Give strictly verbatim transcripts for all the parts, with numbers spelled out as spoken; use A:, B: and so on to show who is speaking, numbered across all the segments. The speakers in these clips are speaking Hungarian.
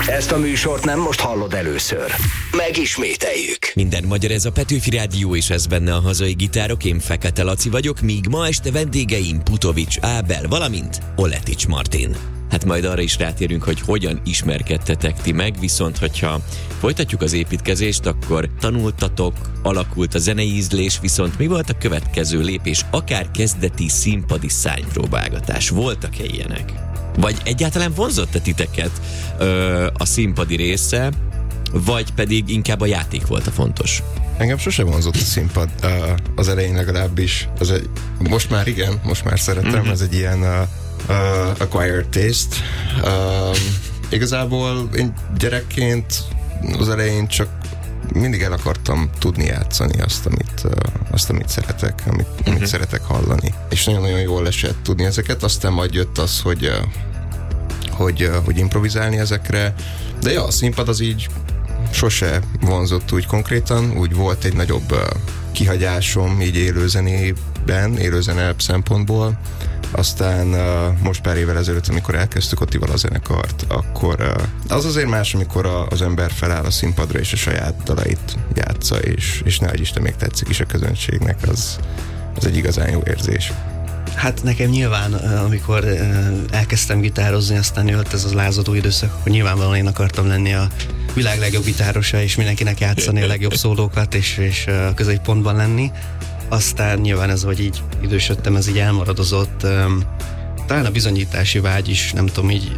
A: Ezt a műsort nem most hallod először. Megismételjük.
B: Minden magyar, ez a Petőfi Rádió, és ez benne a hazai gitárok. Én Fekete Laci vagyok, míg ma este vendégeim Putovics Ábel, valamint Oletics Martin. Hát majd arra is rátérünk, hogy hogyan ismerkedtetek ti meg, viszont hogyha folytatjuk az építkezést, akkor tanultatok, alakult a zenei ízlés, viszont mi volt a következő lépés, akár kezdeti színpadi szárnypróbálgatás? Voltak-e ilyenek? Vagy egyáltalán vonzott-e titeket ö, a színpadi része, vagy pedig inkább a játék volt a fontos?
C: Engem sose vonzott a színpad, uh, az elején legalábbis. Az egy, most már igen, most már szeretem, uh-huh. Ez egy ilyen uh, uh, acquired taste. Uh, igazából én gyerekként az elején csak mindig el akartam tudni játszani azt, amit, uh, azt, amit szeretek, amit, uh-huh. amit szeretek hallani. És nagyon-nagyon jól esett tudni ezeket, aztán majd jött az, hogy, uh, hogy, uh, hogy improvizálni ezekre. De ja, a színpad az így sose vonzott úgy konkrétan, úgy volt egy nagyobb uh, kihagyásom így élőzenében, élőzene szempontból. Aztán uh, most pár évvel ezelőtt, amikor elkezdtük Ottival a zenekart, akkor uh, az azért más, amikor a, az ember feláll a színpadra és a saját dalait játsza, és, és nehogy Isten még tetszik is a közönségnek, az, az egy igazán jó érzés.
D: Hát nekem nyilván, amikor elkezdtem gitározni, aztán jött ez az lázadó időszak, hogy nyilvánvalóan én akartam lenni a világ legjobb gitárosa, és mindenkinek játszani a legjobb szólókat, és, és középpontban lenni. Aztán nyilván ez, hogy így idősödtem, ez így elmaradozott. Talán a bizonyítási vágy is, nem tudom, így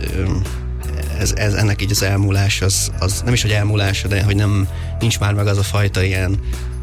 D: ez, ez, ennek így az elmúlás, az, az nem is, hogy elmúlása, de hogy nem, nincs már meg az a fajta ilyen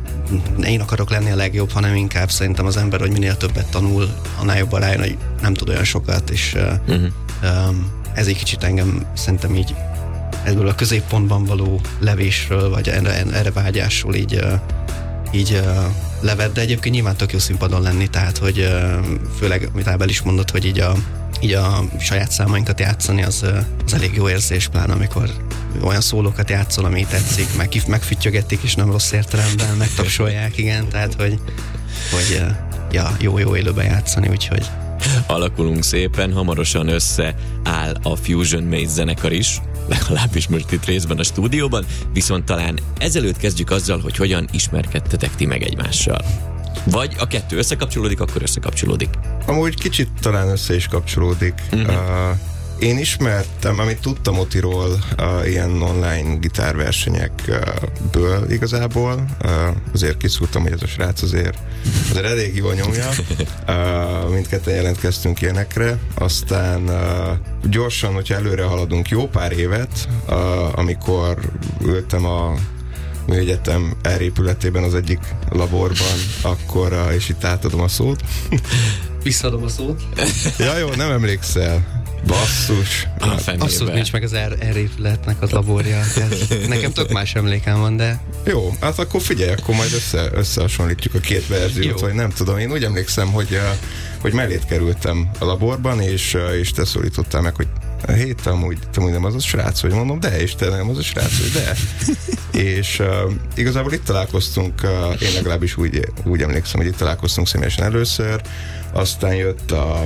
D: én akarok lenni a legjobb, hanem inkább szerintem az ember, hogy minél többet tanul, annál jobban rájön, hogy nem tud olyan sokat, és uh-huh. um, ez egy kicsit engem szerintem így ebből a középpontban való levésről, vagy erre, erre vágyásról így, uh, így uh, levett, de egyébként nyilván tök jó színpadon lenni, tehát hogy uh, főleg, amit Ábel is mondott, hogy így a, így a saját számainkat játszani, az, uh, az elég jó érzés, pláne amikor olyan szólókat játszol, ami tetszik, meg megfüttyögetik, és nem rossz értelemben, megtapsolják, igen, tehát, hogy, hogy ja, jó-jó élőben játszani, úgyhogy...
B: Alakulunk szépen, hamarosan összeáll a Fusion Maze zenekar is, legalábbis most itt részben a stúdióban, viszont talán ezelőtt kezdjük azzal, hogy hogyan ismerkedtetek ti meg egymással. Vagy a kettő összekapcsolódik, akkor összekapcsolódik.
C: Amúgy kicsit talán össze is kapcsolódik. Uh-huh. Uh, Én ismertem, amit tudtam Otiról, uh, ilyen online gitárversenyekből igazából. Uh, azért kiszúrtam, hogy ez a srác azért, azért elég jól nyomja. Uh, mindketten jelentkeztünk ilyenekre. Aztán uh, gyorsan, hogyha előre haladunk jó pár évet, uh, amikor ültem a műegyetem elrépületében az egyik laborban, akkor, uh, és itt átadom a szót.
D: Visszadom a szót.
C: Ja, jó, nem emlékszel. Basszus.
D: Abszolút nincs meg az elrépületnek az laborja. Nekem tök más emlékem van, de...
C: Jó, hát akkor figyelj, akkor majd össze, összehasonlítjuk a két verziót, vagy nem tudom. Én úgy emlékszem, hogy, hogy mellét kerültem a laborban, és, és te szólítottál meg, hogy hé, te amúgy, te amúgy nem az a srác, hogy mondom, de, és te nem az a srác, hogy de. És uh, igazából itt találkoztunk, uh, én legalábbis úgy, úgy emlékszem, hogy itt találkoztunk személyesen először, aztán jött a,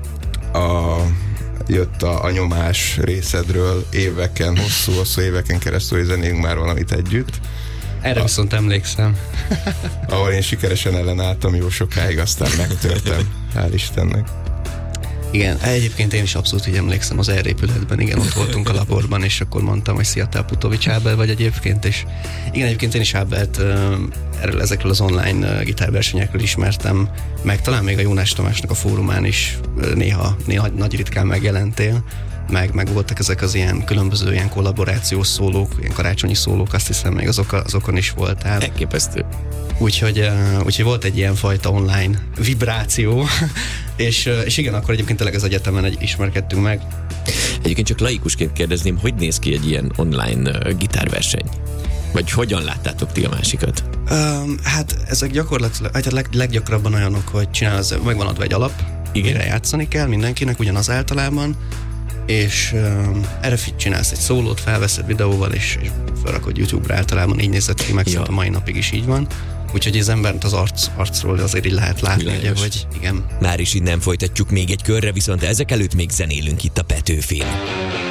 C: a jött a, a nyomás részedről éveken, hosszú-hosszú éveken keresztül, hogy zenéljünk már valamit együtt.
D: Erre a, viszont emlékszem.
C: Ahol én sikeresen ellenálltam jó sokáig, aztán megtörtem. Hál' Istennek.
D: Igen, egyébként én is abszolút így emlékszem az elrépületben, igen, ott voltunk a laborban, és akkor mondtam, hogy szia, te Putovics Ábel vagy egyébként, és igen, egyébként én is Ábelt erről, ezekről az online gitárversenyekről ismertem, meg talán még a Jónás Tamásnak a fórumán is néha, néha nagy ritkán megjelentél, meg, meg voltak ezek az ilyen különböző ilyen kollaborációs szólók, ilyen karácsonyi szólók, azt hiszem még azok, azokon is voltál.
B: Elképesztő.
D: Úgyhogy, uh, úgyhogy volt egy ilyen fajta online vibráció, és, uh, és igen, akkor egyébként tényleg az egyetemen egy ismerkedtünk meg.
B: Egyébként csak laikusként kérdezném, hogy néz ki egy ilyen online uh, gitárverseny? Vagy hogyan láttátok ti a másikat?
D: Um, hát ezek gyakorlatilag, hát leg, leggyakrabban olyanok, hogy csinálsz, megvan adva egy alap, igen, mire játszani kell mindenkinek, ugyanaz általában, és um, erre csinálsz egy szólót, felveszed videóval, és, és felrakod YouTube-ra, általában így nézett ki, meg ja. A mai napig is így van. Úgyhogy az embert az arc, arcról azért így lehet látni, ugye, hogy igen.
B: Már is innen folytatjuk még egy körre, viszont ezek előtt még zenélünk itt a Petőfin.